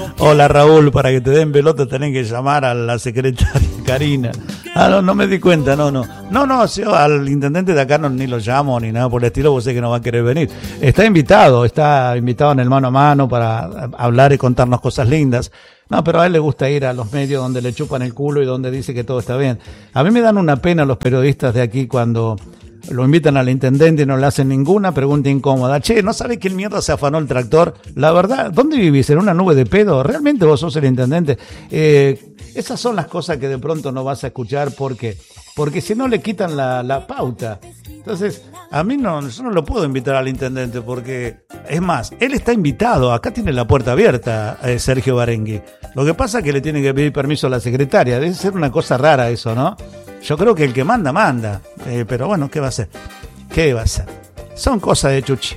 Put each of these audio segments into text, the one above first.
Hola Raúl, para que te den pelota tenés que llamar a la secretaria Karina. No me di cuenta, no, yo al intendente de acá ni lo llamo ni nada por el estilo, vos sé que no va a querer venir. Está invitado en el mano a mano para hablar y contarnos cosas lindas. No, pero a él le gusta ir a los medios donde le chupan el culo y donde dice que todo está bien. A mí me dan una pena los periodistas de aquí cuando lo invitan al intendente y no le hacen ninguna pregunta incómoda. Che, ¿no sabés quién mierda se afanó el tractor? La verdad, ¿dónde vivís? ¿En una nube de pedo? ¿Realmente vos sos el intendente? Esas son las cosas que de pronto no vas a escuchar porque si no le quitan la pauta. Entonces, a mí yo no lo puedo invitar al intendente porque, es más, él está invitado, acá tiene la puerta abierta, Sergio Barengui. Lo que pasa es que le tiene que pedir permiso a la secretaria, debe ser una cosa rara eso, ¿no? Yo creo que el que manda, pero bueno, ¿qué va a hacer? Son cosas de Chuchi.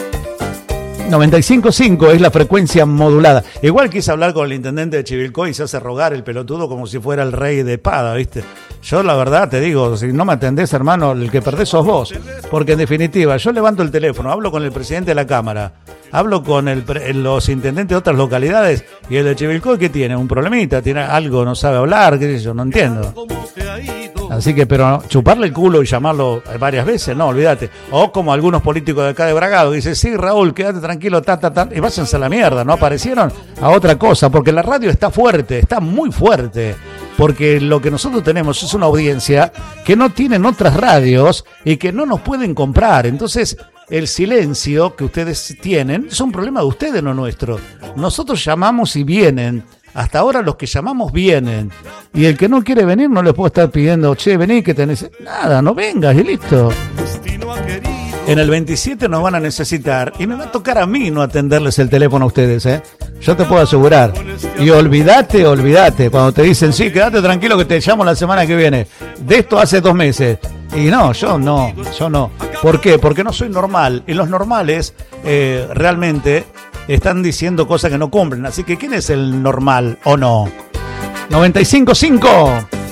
95.5 es la frecuencia modulada. Igual quise hablar con el intendente de Chivilcoy y se hace rogar el pelotudo como si fuera el rey de espada, ¿viste? Yo la verdad te digo, si no me atendés, hermano, el que perdés sos vos. Porque en definitiva, yo levanto el teléfono, hablo con el presidente de la Cámara, hablo con los intendentes de otras localidades y el de Chivilcoy, ¿qué tiene? ¿Un problemita? ¿Tiene algo? ¿No sabe hablar? ¿Qué sé yo? No entiendo. Así que, pero chuparle el culo y llamarlo varias veces, no, olvídate. O como algunos políticos de acá de Bragado, dicen, sí, Raúl, quédate tranquilo, y váyanse a la mierda, ¿no? Aparecieron a otra cosa, porque la radio está fuerte, está muy fuerte, porque lo que nosotros tenemos es una audiencia que no tienen otras radios y que no nos pueden comprar. Entonces, el silencio que ustedes tienen es un problema de ustedes, no nuestro. Nosotros llamamos y vienen. Hasta ahora los que llamamos vienen. Y el que no quiere venir no le puedo estar pidiendo, che, vení que tenés... Nada, no vengas y listo. En el 27 nos van a necesitar y me va a tocar a mí no atenderles el teléfono a ustedes, ¿eh? Yo te puedo asegurar. Y olvídate, cuando te dicen, sí, quédate tranquilo que te llamo la semana que viene. De esto hace 2 meses. Y yo no. ¿Por qué? Porque no soy normal. Y los normales realmente están diciendo cosas que no cumplen. Así que, ¿quién es el normal o no? 95.5